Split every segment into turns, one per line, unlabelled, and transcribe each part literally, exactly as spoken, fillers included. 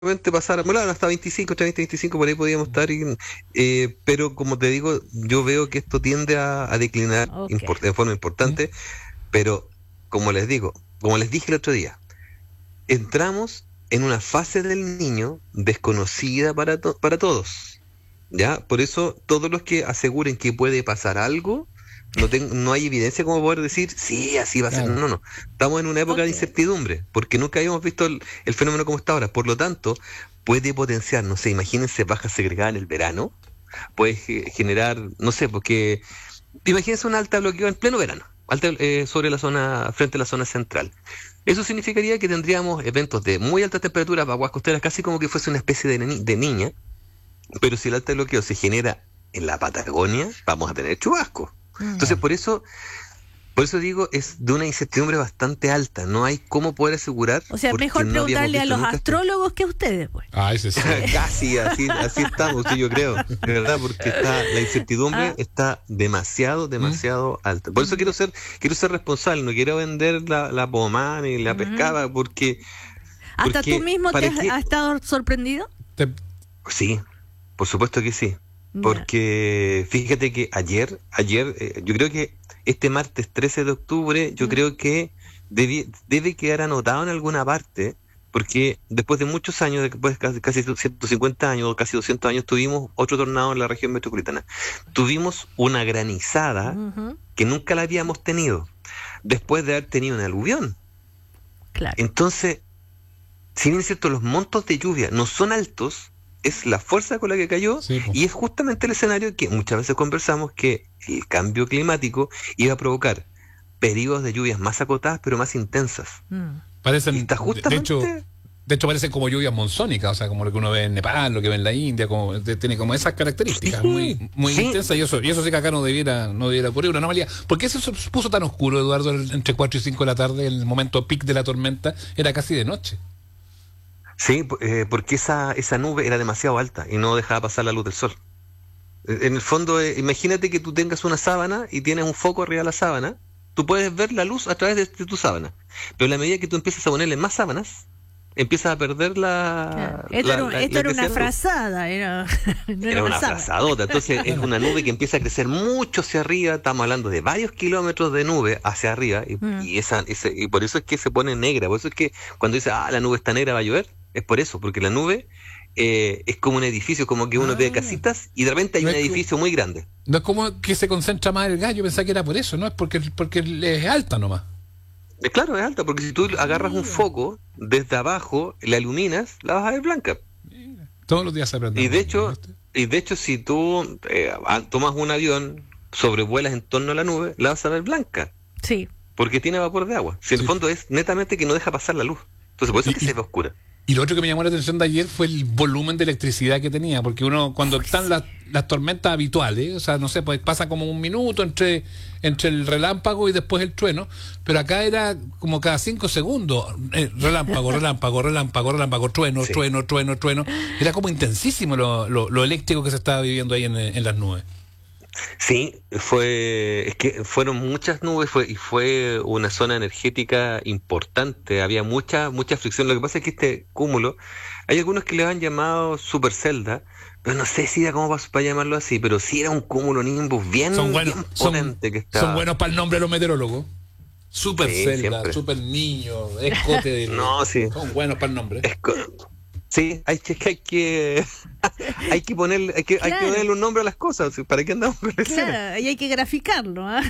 probablemente pasara, bueno, hasta veinticinco, hasta veinte, veinticinco, por ahí podíamos estar, y, eh, pero como te digo, yo veo que esto tiende a, a declinar
Ok.
import- de forma importante, pero como les digo, como les dije el otro día, entramos en una fase del niño desconocida para, to- para todos, ¿ya? Por eso todos los que aseguren que puede pasar algo, no, ten- no hay evidencia como poder decir, sí, así va a ser.
Claro.
No, no. Estamos en una época
Ok.
de incertidumbre, porque nunca habíamos visto el, el fenómeno como está ahora. Por lo tanto, puede potenciar, no sé, imagínense bajas segregadas en el verano, puede ge- generar, no sé, porque imagínense un alta bloqueo en pleno verano, alta, eh, sobre la zona, frente a la zona central. Eso significaría que tendríamos eventos de muy altas temperaturas, aguas costeras, casi como que fuese una especie de, neni- de niña, pero si el alta bloqueo se genera en la Patagonia, vamos a tener chubascos. Entonces, por eso, por eso digo, es de una incertidumbre bastante alta. No hay cómo poder asegurar.
O sea,
porque
mejor
no habíamos
preguntarle a
visto
los
nunca esto.
astrólogos que a ustedes, pues.
Ah, ese sí.
Casi, así, así estamos, sí, yo creo, de verdad, porque está, la incertidumbre
Ah.
está demasiado, demasiado alta. Por eso quiero ser, quiero ser responsable, no quiero vender la, la pomada ni la
Ujú.
pescada, porque,
¿Hasta
porque
tú mismo te
¿para
has,
qué?
has estado sorprendido?
Te-
Sí, por supuesto que sí.
Ya.
Porque fíjate que ayer, ayer, eh, yo creo que este martes trece de octubre, yo
Mm.
creo que debe, debe quedar anotado en alguna parte, porque después de muchos años, después de casi, casi ciento cincuenta años, casi doscientos años, tuvimos otro tornado en la región metropolitana. Tuvimos una granizada
Ujú.
que nunca la habíamos tenido, después de haber tenido un aluvión.
Claro.
Entonces, si bien es cierto, los montos de lluvia no son altos, es la fuerza con la que cayó,
Sí, po.
y es justamente el escenario que muchas veces conversamos, que el cambio climático iba a provocar periodos de lluvias más acotadas pero más intensas.
Mm.
Parecen,
Y está
de-
justamente...
de hecho, de hecho parecen como lluvias monzónicas, o sea, como lo que uno ve en Nepal, lo que ve en la India, como de- tiene como esas características
Sí,
muy, muy
sí.
intensas, y eso, y eso sí que acá no debiera, no debiera ocurrir una anomalía. ¿Por qué se puso tan oscuro, Eduardo, el- entre cuatro y cinco de la tarde, el momento pic de la tormenta? Era casi de noche.
Sí, p- eh, porque esa, esa nube era demasiado alta y no dejaba pasar la luz del sol. Eh, En el fondo, eh, imagínate que tú tengas una sábana y tienes un foco arriba de la sábana, tú puedes ver la luz a través de, de tu sábana, pero en la medida que tú empiezas a ponerle más sábanas, empiezas a perder la...
Claro. Esto
la-
era, un-
la-
esto
la
era una
intensidad de la luz.
frazada, era, no
Era una
sábana.
frazadota, entonces es una nube que empieza a crecer mucho hacia arriba, estamos hablando de varios kilómetros de nube hacia arriba, y,
Mm.
y esa, ese- y por eso es que se pone negra, por eso es que cuando dice, ah, la nube está negra, va a llover, es por eso, porque la nube eh, es como un edificio, como que uno
Ah.
ve casitas y de repente hay
No
un
es como-
edificio muy grande.
No es como que se concentra más el gallo, pensaba que era por eso, ¿no? Es porque, porque es alta nomás.
Eh, Claro, es alta, porque si tú agarras un foco desde abajo, la iluminas, la vas a ver blanca.
Todos los días se aprende.
Y de
algo,
hecho,
¿viste?
y de hecho si tú eh, ah, tomas un avión, sobrevuelas en torno a la nube, la vas a ver blanca.
Sí.
Porque tiene vapor de agua. Si en
Sí.
el fondo es netamente que no deja pasar la luz. Entonces por eso
Y-
es que
y-
se ve oscura.
Y lo otro que me llamó la atención de ayer fue el volumen de electricidad que tenía, porque uno cuando están las, las tormentas habituales, o sea, no sé, pues pasa como un minuto entre, entre el relámpago y después el trueno, pero acá era como cada cinco segundos, eh, relámpago, relámpago, relámpago, relámpago, trueno,
Sí.
trueno, trueno, trueno. Era como intensísimo lo, lo, lo eléctrico que se estaba viviendo ahí en, en las nubes.
Sí, fue, es que fueron muchas nubes fue, y fue una zona energética importante. Había mucha, mucha fricción. Lo que pasa es que este cúmulo, hay algunos que le han llamado supercelda, pero no sé si era como para, para llamarlo así, pero sí era un cúmulo nimbus bien,
Son buenos,
bien
son,
potente que estaba.
son buenos para el nombre de los meteorólogos. Super
Sí,
celda,
siempre.
super niño, escote de...
No, sí.
Son buenos para el nombre.
Es co- Sí, hay que, hay que, hay que ponerle, hay que, hay que
Claro.
ponerle un nombre a las cosas. ¿Para qué andamos con eso?
Claro, y hay que graficarlo. ¿ah?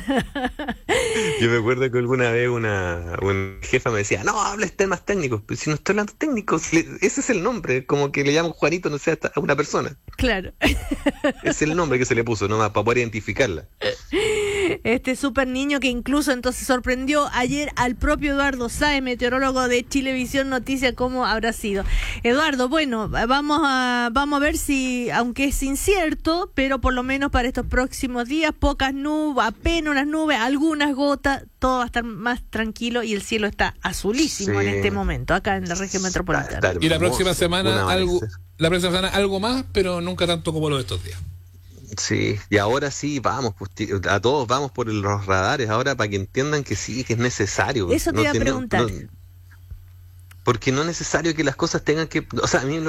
Yo me acuerdo que alguna vez una, una jefa me decía, no, hables temas técnicos. Pero si no estoy hablando técnicos, si le- ese es el nombre, como que le llaman Juanito, no sé, a una persona.
Claro.
Es el nombre que se le puso, nomás, para poder identificarla.
Este super niño que incluso entonces sorprendió ayer al propio Eduardo Sáez, meteorólogo de Chilevisión Noticias, cómo habrá sido. Eduardo, bueno, vamos a vamos a ver si, aunque es incierto, pero por lo menos para estos próximos días, pocas nubes, apenas unas nubes, algunas gotas, todo va a estar más tranquilo y el cielo está azulísimo
Sí.
en este momento, acá en la región metropolitana.
Está
Y la
hermoso,
próxima
un
semana algo,
amanecer.
la próxima semana algo más, pero nunca tanto como lo de estos días.
Sí, y ahora sí, vamos, pues, ti- a todos vamos por el- los radares, ahora para que entiendan que sí, que es necesario.
Eso te
No
iba a
tiene-
preguntar.
no- porque no es necesario que las cosas tengan que, o sea, a mí lo